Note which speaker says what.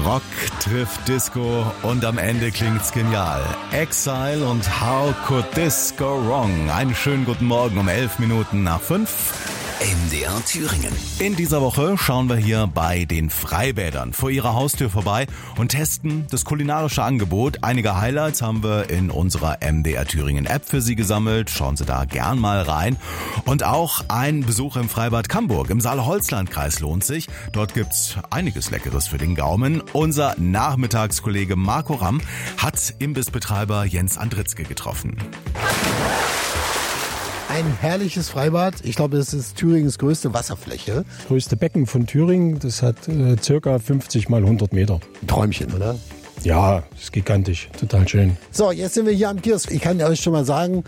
Speaker 1: Rock trifft Disco und am Ende klingt's genial. Exile und How Could This Go Wrong? Einen schönen guten Morgen um 11:05.
Speaker 2: MDR Thüringen.
Speaker 1: In dieser Woche schauen wir hier bei den Freibädern vor ihrer Haustür vorbei und testen das kulinarische Angebot. Einige Highlights haben wir in unserer MDR Thüringen App für Sie gesammelt. Schauen Sie da gern mal rein. Und auch ein Besuch im Freibad Camburg im Saale-Holzland-Kreis lohnt sich. Dort gibt's einiges Leckeres für den Gaumen. Unser Nachmittagskollege Marco Ramm hat Imbissbetreiber Jens Andritzke getroffen.
Speaker 3: Ein herrliches Freibad. Ich glaube, das ist Thüringens größte Wasserfläche.
Speaker 4: Das größte Becken von Thüringen, das hat circa 50 mal 100 Meter.
Speaker 3: Ein Träumchen, oder?
Speaker 4: Ja, ist gigantisch, total schön.
Speaker 3: So, jetzt sind wir hier am Kiosk. Ich kann euch schon mal sagen,